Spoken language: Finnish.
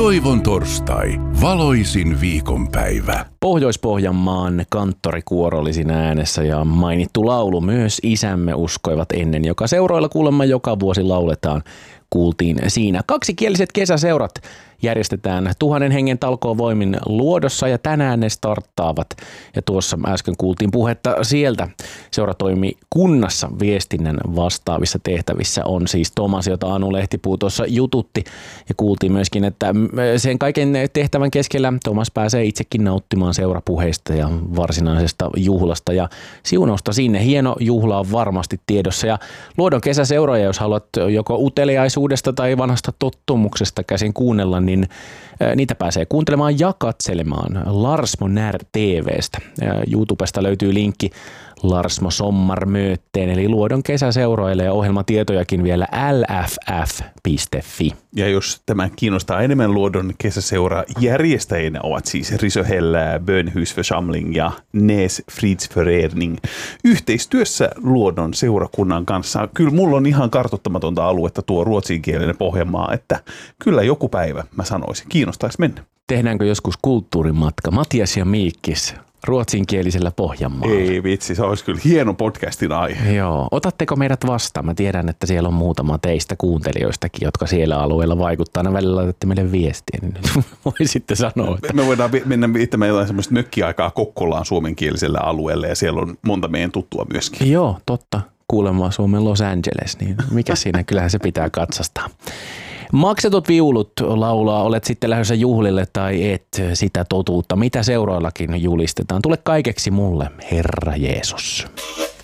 Toivon torstai, valoisin viikonpäivä. Pohjois-Pohjanmaan kanttorikuoro oli siinä äänessä ja mainittu laulu myös Isämme uskoivat ennen, joka seuroilla kuulemma joka vuosi lauletaan. Kuultiin siinä. Kaksikieliset kesäseurat järjestetään 1000 hengen talkoovoimin Luodossa ja tänään ne starttaavat. Ja tuossa äsken kuultiin puhetta sieltä. Seuratoimi kunnassa viestinnän vastaavissa tehtävissä on siis Tomas, jota Anu Lehtipuu tuossa jututti. Ja kuultiin myöskin, että sen kaiken tehtävän keskellä Tomas pääsee itsekin nauttimaan seurapuheista ja varsinaisesta juhlasta ja siunausta sinne. Hieno juhla on varmasti tiedossa ja Luodon kesäseuroja, jos haluat joko uteliaisuudesta tai vanhasta tottumuksesta käsin kuunnella, niin niitä pääsee kuuntelemaan ja katselemaan Larsmo När TV:stä. YouTubesta löytyy linkki Larsmo Sommarmöötteen eli Luodon kesäseuroille ja ohjelmatietojakin vielä lff.fi. Ja jos tämä kiinnostaa enemmän, Luodon kesäseura järjestäjinä ovat siis Risöhäll Bönhusförsamling ja Näs Fridsförening yhteistyössä Luodon seurakunnan kanssa. Kyllä mulla on ihan kartoittamatonta aluetta tuo ruotsinkielinen Pohjanmaa, että kyllä joku päivä mä sanoisin, kiinnostaisi mennä. Tehdäänkö joskus kulttuurimatka? Matias ja Miikkis ruotsinkielisellä Pohjanmaalla. Ei vitsi, se olisi kyllä hieno podcastin aihe. Joo. Otatteko meidät vastaan? Mä tiedän, että siellä on muutama teistä kuuntelijoistakin, jotka siellä alueella vaikuttaa. Aina välillä laitatte meille viestiä, niin voi sitten sanoa. Että me voidaan mennä viettämään jotain semmoista mökkiaikaa Kokkolaan suomenkielisellä alueella ja siellä on monta meidän tuttua myöskin. Joo, totta. Kuulemma Suomen Los Angeles, niin mikä siinä? Kyllähän se pitää katsastaa. Maksetut viulut laulaa, olet sitten lähdössä juhlille tai et, sitä totuutta, mitä seuroillakin julistetaan. Tule kaikeksi mulle, Herra Jeesus.